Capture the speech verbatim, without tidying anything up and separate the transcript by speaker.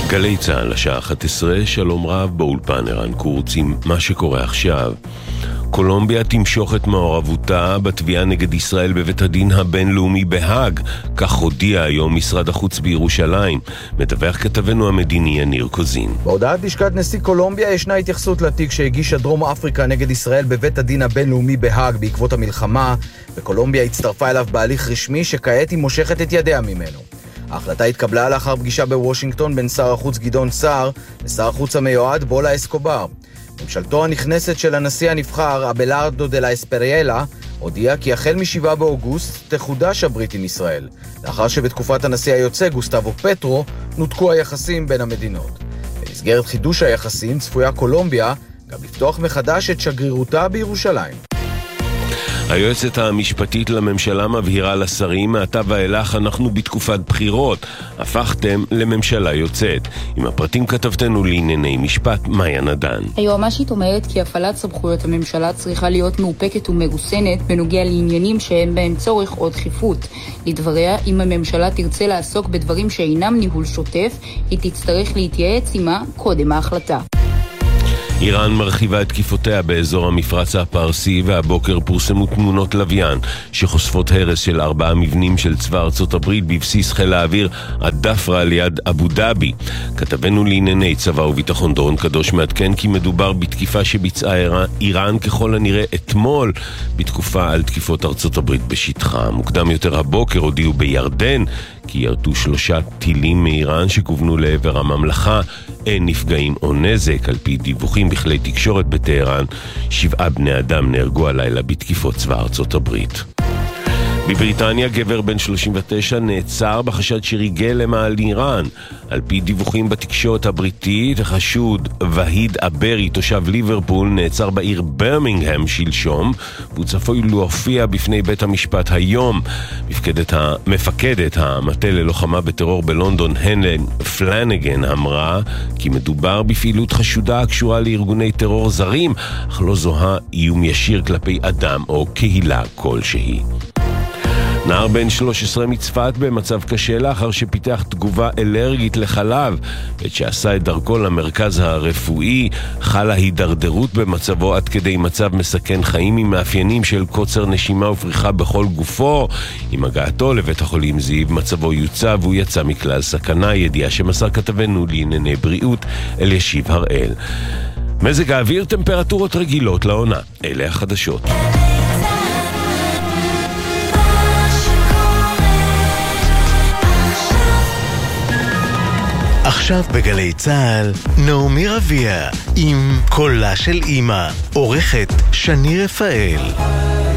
Speaker 1: גלי צהל, השעה אחת עשרה, שלום רב, באולפן ערן קורץ עם מה שקורה עכשיו. קולומביה תמשוך את מעורבותה בתביעה נגד ישראל בבית הדין הבינלאומי בהאג, כך הודיע היום משרד החוץ בירושלים. מדווח כתבנו המדיני יניר קוזין.
Speaker 2: בהודעת לשכת נשיא קולומביה ישנה התייחסות לתיק שהגישה דרום אפריקה נגד ישראל בבית הדין הבינלאומי בהאג בעקבות המלחמה, וקולומביה הצטרפה אליו בהליך רשמי שכעת היא מושכת את ידיה ממנו. ההחלטה התקבלה לאחר פגישה בוושינגטון בין שר החוץ גדעון סער לשר החוץ המיועד בולה אסקובר. ממשלתו הנכנסת של הנשיא הנבחר אבלארדו דה לה אספריאלה הודיע כי החל משבעה באוגוסט תחודש הברית עם ישראל, לאחר שבתקופת הנשיא היוצא גוסטבו פטרו נותקו היחסים בין המדינות. במסגרת חידוש היחסים צפויה קולומביה גם לפתוח מחדש את שגרירותה בירושלים.
Speaker 1: היועצת המשפטית לממשלה מבהירה לשרים, מעתה ואילך אנחנו בתקופת בחירות, הפכתם לממשלה יוצאת. עם הפרטים כתבתנו לענייני משפט מאיה נדן.
Speaker 3: היועמ"שית אומרת כי הפעלת סמכויות הממשלה צריכה להיות מאופקת ומרוסנת בנוגע לעניינים שאין בהם צורך או דחיפות. לדבריה, אם הממשלה תרצה לעסוק בדברים שאינם ניהול שוטף, היא תצטרך להתייעץ עמה קודם ההחלטה.
Speaker 1: איראן מרחיבה את תקיפותיה באזור המפרץ הפרסי, והבוקר פורסמו תמונות לוויין שחושפות הרס של ארבעה מבנים של צבא ארצות הברית בבסיס חיל האוויר הדפרה ליד אבו דאבי. כתבנו לענייני צבא וביטחון דורון קדוש מעדכן כי מדובר בתקיפה שביצעה איראן ככל הנראה אתמול בתקופה על תקיפות ארצות הברית בשטחה. מוקדם יותר הבוקר הודיעו בירדן כי ירדו שלושה טילים מאיראן שכוונו לעבר הממלכה. אין נפגעים או נזק. על פי דיווחים בכלי תקשורת בטהרן, שבעה בני אדם נהרגו הלילה בתקיפות צבא ארצות הברית. בבריטניה גבר בן שלושים ותשע נעצר בחשד שריגל למעל איראן. על פי דיווחים בתקשורת הבריטית, החשוד והיד אברי, תושב ליברפול, נעצר בעיר ברמינגהם שלשום, והוא צפוי להופיע בפני בית המשפט היום. מפקדת המפקדת המטה ללוחמה בטרור בלונדון, הנלן פלנגן, אמרה כי מדובר בפעילות חשודה הקשורה לארגוני טרור זרים, אך לא זוהה איום ישיר כלפי אדם או קהילה כלשהי. נער בן שלוש עשרה מצפת במצב קשה לאחר שפיתח תגובה אלרגית לחלב. בעת שעשה את דרכו למרכז הרפואי חלה הידרדרות במצבו עד כדי מצב מסכן חיים עם מאפיינים של קוצר נשימה ופריחה בכל גופו. עם הגעתו לבית החולים זיו מצבו יוצא והוא יצא מכלל סכנה, ידיעה שמסר כתבנו לענייני בריאות אלישיב הראל. מזג האוויר, טמפרטורות רגילות לעונה. אלה החדשות.
Speaker 4: עכשיו בגלי צהל, נעמי רביע עם קולה של אמא, עורכת שני רפאל.